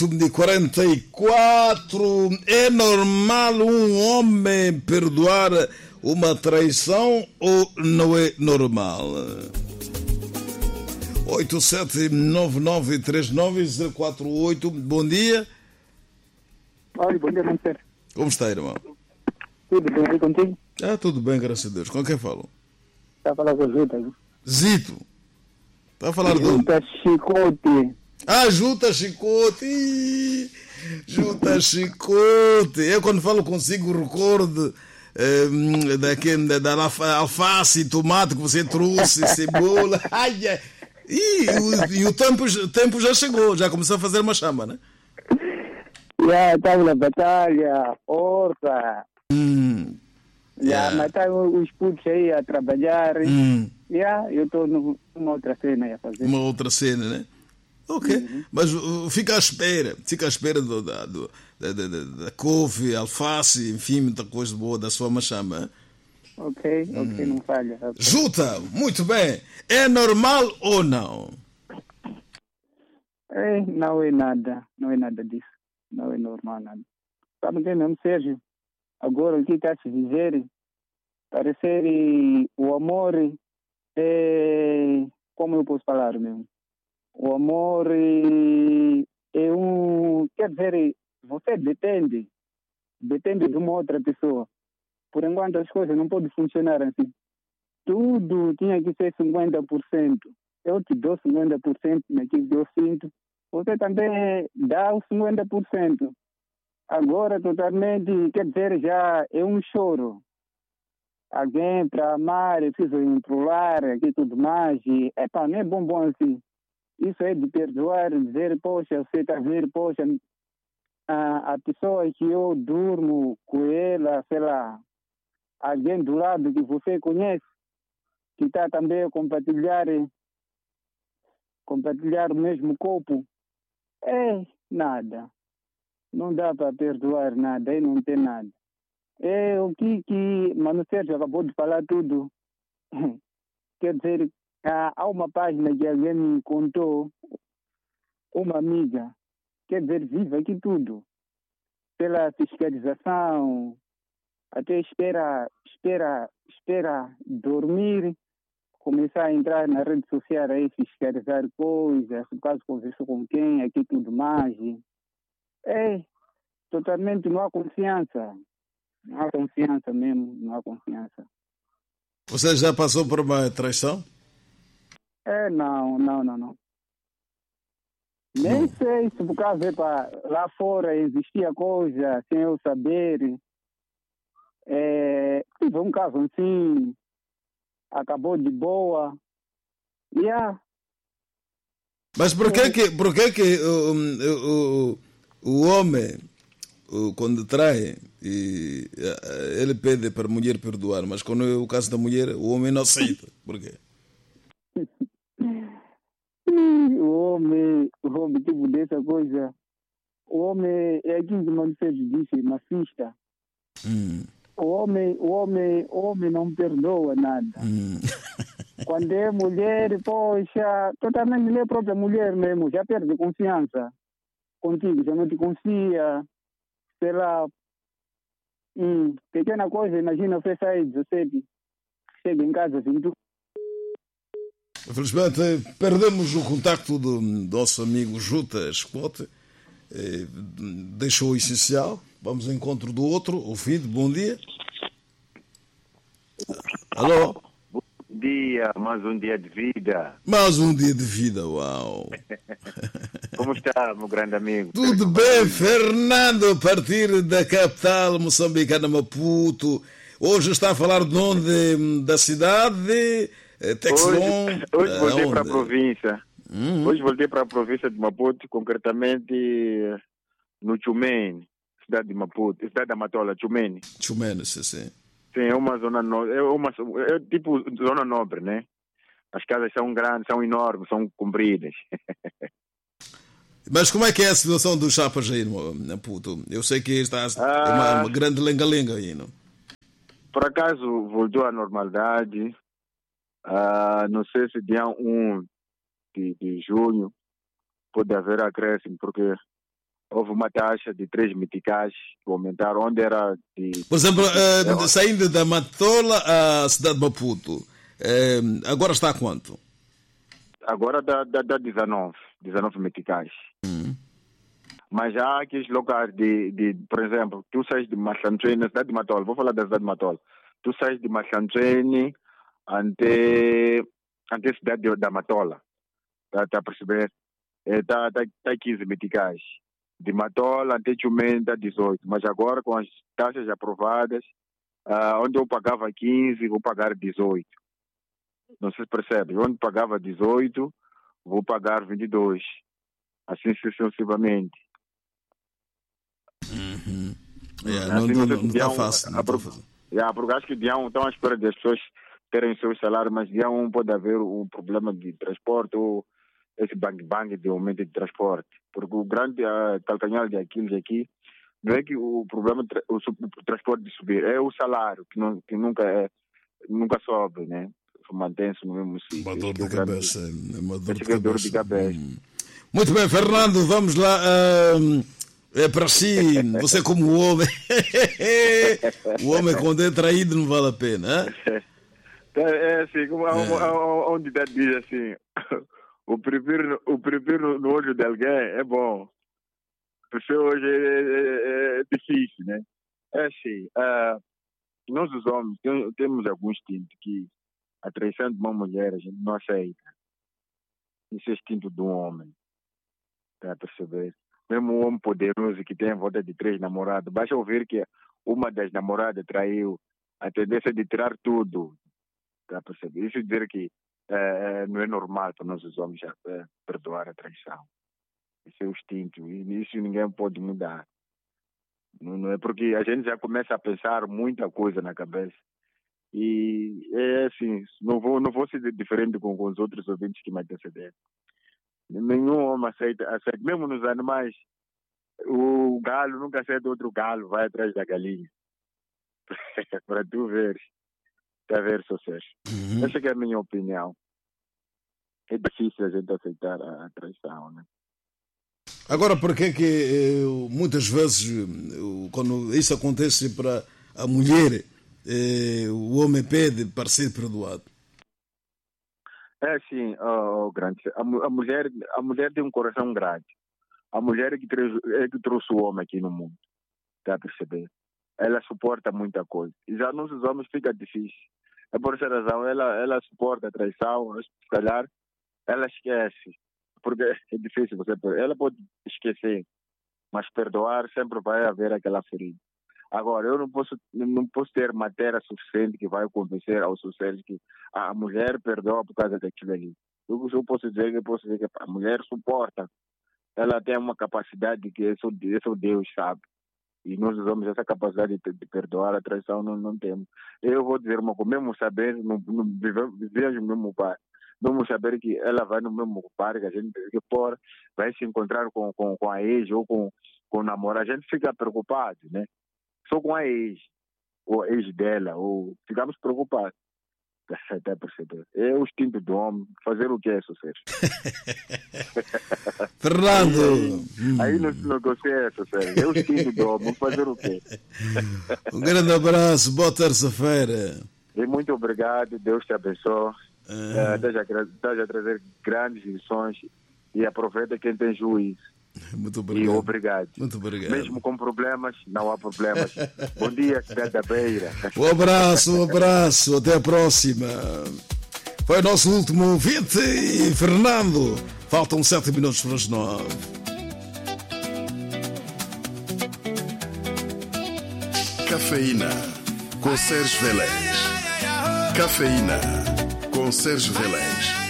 De 44, é normal um homem perdoar uma traição ou não é normal? 8799390448. Bom dia. Olha, bom dia, Mancer. Como está, irmão? Tudo bem aí contigo? Tudo bem, graças a Deus. Com quem falo? Está a falar com o Juta. Zito. Está a falar de onde? Juta Chicote. Juta Chicote. Juta Chicote. Eu quando falo consigo recordo da alface, tomate que você trouxe, cebola. E o tempo já chegou, já começou a fazer uma chama, né? Já estava na batalha, porra. Mas está os putos aí a trabalhar. Eu estou numa outra cena a fazer. Uma outra cena, né? Ok, mas fica à espera da couve, alface, enfim, muita coisa boa da sua machama. Ok, não falha. Okay. Juta, muito bem. É normal ou não? Não é nada disso. Não é normal nada. Sabe o que é mesmo, Sérgio? Agora o que está a se dizer, parecer o amor é... Como eu posso falar mesmo? O amor é um... Quer dizer, você depende de uma outra pessoa. Por enquanto as coisas não podem funcionar assim. Tudo tinha que ser 50%. Eu te dou 50% naquilo que eu sinto. Você também dá os 50%. Agora totalmente, quer dizer, já é um choro. Alguém para amar, é preciso enrolar aqui e tudo mais. Não é bom assim. Isso é de perdoar, dizer, poxa, você está a ver, poxa, a pessoa que eu durmo com ela, sei lá, alguém do lado que você conhece, que está também a compartilhar o mesmo corpo, nada. Não dá para perdoar nada, aí não tem nada. O que Mano Sérgio acabou de falar tudo. Quer dizer, há uma página que alguém me contou, uma amiga, quer dizer, vive aqui tudo. Pela fiscalização, até espera dormir, começar a entrar na rede social aí, fiscalizar coisas, no caso conversou com quem, aqui tudo mais. Totalmente não há confiança. Não há confiança mesmo, não há confiança. Você já passou por uma traição? Não. Nem sei se por causa lá fora existia coisa sem eu saber. Tive um caso assim, acabou de boa. Mas por que o homem, quando trai, ele pede para a mulher perdoar, mas quando é o caso da mulher, o homem não aceita? Por quê? O homem, tipo dessa coisa, o homem é aquilo que o Mano Sérgio disse, machista. O homem não perdoa nada. Quando é mulher, poxa, totalmente nem a própria mulher mesmo, já perde confiança contigo, já não te confia, sei lá, pequena coisa, imagina você sair 17, chega em casa 20. Infelizmente, perdemos o contacto do nosso amigo Juta Chicote. Deixou o essencial. Vamos ao encontro do outro. Ouvido, bom dia. Alô? Bom dia, mais um dia de vida. Mais um dia de vida, uau. Como está, meu grande amigo? Tudo bem, Fernando, a partir da capital moçambicana, Maputo. Hoje está a falar de onde? Da cidade? Texlon? Hoje voltei para a província. Hoje voltei para a província de Maputo, concretamente no Chumene, cidade de Maputo, cidade da Matola, Chumene. Chumene, sim. Sim, é uma zona nobre, é tipo zona nobre, né? As casas são grandes, são enormes, são compridas. Mas como é que é a situação dos chapas aí no Maputo? Eu sei que está uma grande lenga-lenga aí, não? Por acaso voltou à normalidade. Não sei se dia 1 de junho pode haver acréscimo, porque houve uma taxa de 3 meticais que aumentaram, onde era de... Por exemplo, saindo da Matola à cidade de Maputo, agora está a quanto? Agora dá 19 meticais. Mas já há aqueles locais por exemplo, tu sais de Machantrene, na cidade de Matola, vou falar da cidade de Matola, tu sais de Machantrene até a cidade da Matola, tá a perceber? Está 15 meticais. De Matola até Chumene está 18, mas agora com as taxas aprovadas, onde eu pagava 15, vou pagar 18. Não se percebe, onde pagava 18, vou pagar 22. Assim sucessivamente. Não está fácil. Porque acho que dia 1 estão à espera das pessoas terem seus salários, mas dia 1 pode haver um problema de transporte ou esse bang de aumento de transporte. Porque o grande calcanhar de Aquiles aqui não é que o problema o transporte de subir, é o salário que nunca sobe, né? Mantém-se no mesmo sítio. Uma dor de cabeça. Muito bem, Fernando, vamos lá. Para si, você como homem, o homem quando é traído não vale a pena. É assim, onde diz assim, o primeiro no olho de alguém é bom. Porque hoje é difícil, né? É assim, nós os homens temos alguns instintos que a traição de uma mulher a gente não aceita. Isso é instinto de um homem. Está a perceber? Mesmo um homem poderoso que tem em volta de 3 namorados, basta ouvir que uma das namoradas traiu, a tendência de tirar tudo. Está a perceber? Isso dizer que não é normal para nós os homens perdoar a traição. Isso é o instinto. E isso ninguém pode mudar. Não é porque a gente já começa a pensar muita coisa na cabeça. E é assim, não vou ser diferente com os outros ouvintes que me antecederam. Nenhum homem aceita, mesmo nos animais, o galo nunca aceita outro galo, vai atrás da galinha. Para tu veres. Está a ver, Sérgio? Essa é a minha opinião. É difícil a gente aceitar a traição, né? Agora, por que muitas vezes, quando isso acontece para a mulher, o homem pede para ser perdoado? É assim, grande. A mulher tem um coração grande. A mulher é que trouxe o homem aqui no mundo. Está a perceber? Ela suporta muita coisa. E já nos homens fica difícil. É por essa razão, ela suporta a traição, se calhar, ela esquece. Porque é difícil você perdoar. Ela pode esquecer, mas perdoar sempre vai haver aquela ferida. Agora, eu não posso ter matéria suficiente que vai convencer aos sociais que a mulher perdoa por causa daquilo ali. Eu posso dizer que a mulher suporta. Ela tem uma capacidade que só Deus sabe. E nós usamos essa capacidade de perdoar a traição, não temos. Eu vou dizer uma coisa, mesmo saber, vivemos no mesmo bar. Mesmo saber que ela vai no mesmo bar, que a gente vai se encontrar com a ex ou com o namorado, a gente fica preocupado, né? Só com a ex, ou a ex dela, ou ficamos preocupados. Está a perceber? É o instinto do homem. Fazer o que é sucesso? Fernando! Aí não se negocia, Sérgio. É o instinto do homem. Fazer o quê? Um grande abraço. Boa terça-feira. E muito obrigado. Deus te abençoe. Estás a trazer grandes lições. E aproveita quem tem juízo. Muito obrigado. E obrigado. Muito obrigado. Mesmo com problemas, não há problemas. Bom dia, cidade da Beira. Um abraço. Até a próxima. Foi o nosso último ouvinte. E Fernando, faltam 7 minutos para as 9. Cafeína com Sérgio Velez. Cafeína com Sérgio Velez.